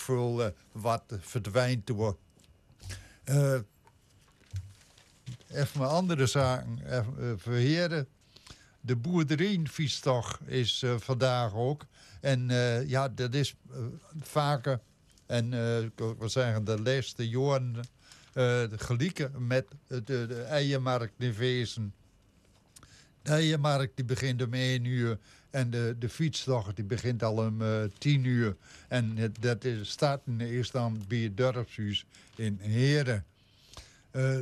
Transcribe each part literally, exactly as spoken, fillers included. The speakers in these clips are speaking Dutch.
veel uh, wat verdwijnt door. Uh, even mijn andere zaken even, uh, verheren. De boerderijenfietstocht is uh, vandaag ook. En uh, ja, dat is uh, vaker, en uh, ik wil zeggen de laatste jaren, uh, gelijken met de, de eiermarkt in Vezen. De eiermarkt die begint om één uur en de, de fietstocht die begint al om uh, tien uur. En het, dat is, starten is dan bij het dorpshuis in Heren. Uh,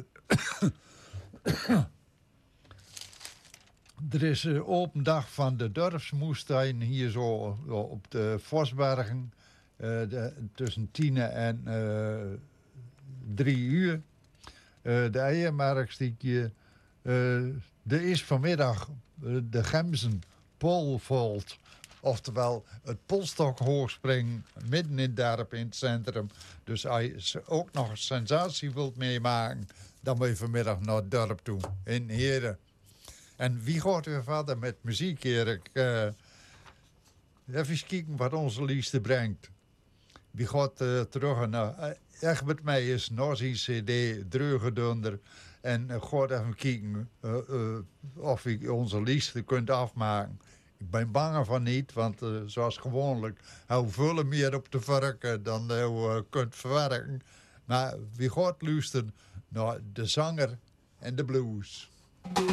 Er is een open dag van de dorpsmoestuin hier zo op de Vosbergen. Uh, de, tussen tien en uh, drie uur. Uh, de eiermarkt die hier. Uh, er is vanmiddag uh, de Gemsen Polvolt. Oftewel het polstok hoogspringen midden in het dorp in het centrum. Dus als je ook nog een sensatie wilt meemaken, dan moet je vanmiddag naar het dorp toe in Heren. En wie gaat weer verder met muziek, Erik? Uh, even kijken wat onze liefste brengt. Wie gaat uh, terug naar uh, Egbert Meijers, naar zijn cd, Dreugedonder. En uh, gaat even kijken uh, uh, of ik onze liefste kunt afmaken. Ik ben bang van niet, want uh, zoals gewoonlijk, hou veel meer op de varken dan je uh, kunt verwerken. Maar wie gaat luisteren naar de zanger en de blues?